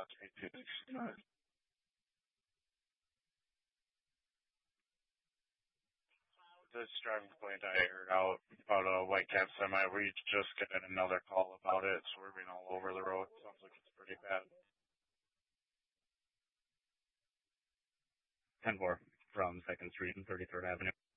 This driving complaint I heard out about a Whitecap semi. We just got another call about it, swerving all over the road. Sounds like it's pretty bad. 10-4 from 2nd Street and 33rd Avenue.